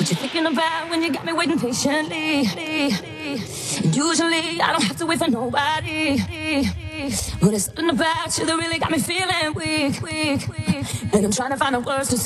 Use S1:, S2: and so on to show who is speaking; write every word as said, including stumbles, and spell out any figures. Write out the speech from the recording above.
S1: What you thinking about when you got me waiting patiently? Usually I don't have to wait for nobody, but it's something about you that really got me feeling weak, weak, weak. And I'm trying to find the words to